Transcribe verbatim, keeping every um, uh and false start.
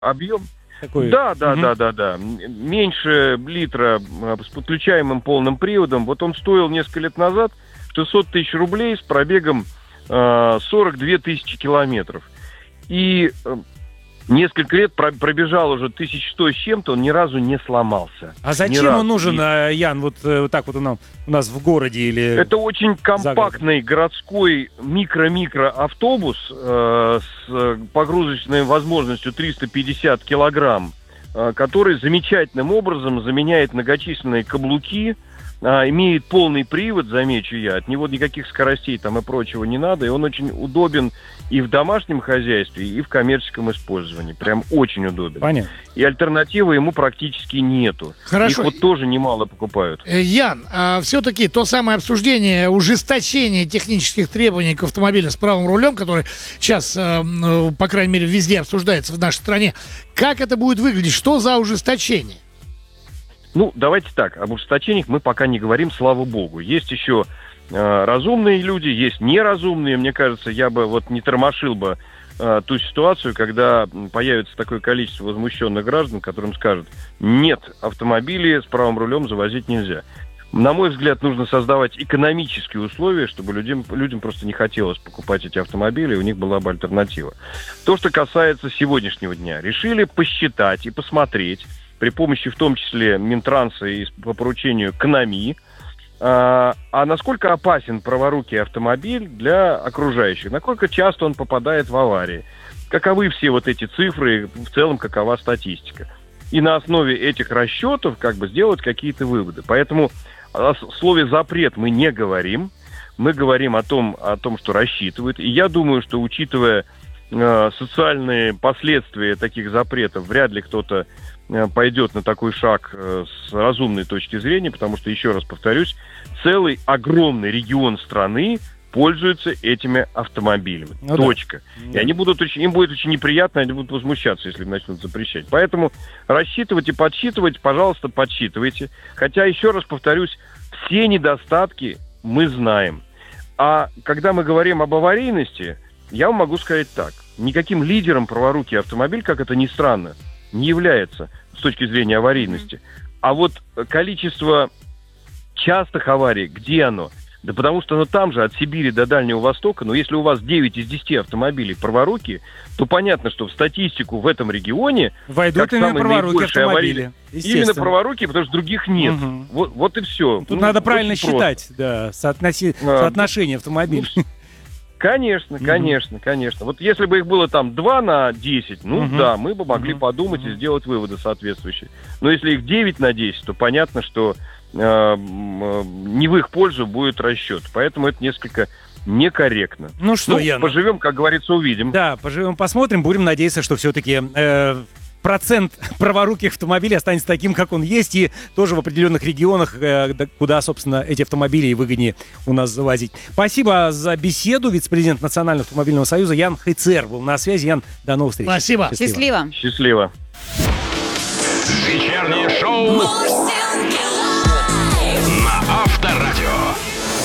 объем. Такой... Да, да, угу. да, да, да. Меньше литра с подключаемым полным приводом. Вот он стоил несколько лет назад шестьсот тысяч рублей с пробегом э, сорок две тысячи километров. И э, несколько лет пробежал уже тысяча сто с чем-то, он ни разу не сломался. А зачем он нужен, и... Ян, вот, вот так вот он у нас в городе или... Это очень компактный городской микро-микро автобус э, с погрузочной возможностью триста пятьдесят килограмм, э, который замечательным образом заменяет многочисленные каблуки, э, имеет полный привод, замечу я, от него никаких скоростей там и прочего не надо, и он очень удобен и в домашнем хозяйстве, и в коммерческом использовании. Прям очень удобен. Понятно. И альтернативы ему практически нету. Хорошо. Их вот тоже немало покупают. Ян, а все-таки то самое обсуждение, ужесточение технических требований к автомобилю с правым рулем, который сейчас, по крайней мере, везде обсуждается в нашей стране, как это будет выглядеть? Что за ужесточение? Ну, давайте так. Об ужесточениях мы пока не говорим, слава богу. Есть еще э, разумные люди, есть неразумные. Мне кажется, я бы вот не тормошил бы э, ту ситуацию, когда появится такое количество возмущенных граждан, которым скажут: нет, автомобили с правым рулем завозить нельзя. На мой взгляд, нужно создавать экономические условия, чтобы людям, людям просто не хотелось покупать эти автомобили, и у них была бы альтернатива. То, что касается сегодняшнего дня. Решили посчитать и посмотреть при помощи, в том числе, Минтранса и по поручению КНАМИ, а, а насколько опасен праворукий автомобиль для окружающих, насколько часто он попадает в аварии, каковы все вот эти цифры, в целом какова статистика. И на основе этих расчетов как бы сделать какие-то выводы. Поэтому о слове «запрет» мы не говорим, мы говорим о том, о том, что рассчитывают. И я думаю, что, учитывая э, социальные последствия таких запретов, вряд ли кто-то пойдет на такой шаг с разумной точки зрения, потому что, еще раз повторюсь, целый огромный регион страны пользуется этими автомобилями. Ну, Точка. Да. И они будут очень, им будет очень неприятно, они будут возмущаться, если начнут запрещать. Поэтому рассчитывать и подсчитывать, пожалуйста, подсчитывайте. Хотя, еще раз повторюсь, все недостатки мы знаем. А когда мы говорим об аварийности, я вам могу сказать так. Никаким лидером праворукий автомобиль, как это ни странно, не является с точки зрения аварийности. Mm-hmm. А вот количество частых аварий, где оно? Да потому что оно там же, от Сибири до Дальнего Востока. Но если у вас девять из десяти автомобилей праворукие, то понятно, что в статистику в этом регионе войдут именно праворукие автомобили. Именно праворукие, потому что других нет. Угу. Вот, вот и все. Тут ну, надо правильно считать, да, соотноси... а, соотношение автомобилей. Конечно, конечно, mm-hmm. конечно. Вот если бы их было там два на десять, ну mm-hmm. да, мы бы могли mm-hmm. подумать mm-hmm. и сделать выводы соответствующие. Но если их девять на десять, то понятно, что э, э, не в их пользу будет расчет. Поэтому это несколько некорректно. Ну что, ну, Ян... поживем, как говорится, увидим. Да, поживем, посмотрим. Будем надеяться, что все-таки... Э... процент праворуких автомобилей останется таким, как он есть, и тоже в определенных регионах, куда, собственно, эти автомобили выгоднее у нас завозить. Спасибо за беседу. Вице-президент Национального автомобильного союза Ян Хайцер был на связи. Ян, до новых встреч. Спасибо. Счастливо. Счастливо. Вечернее шоу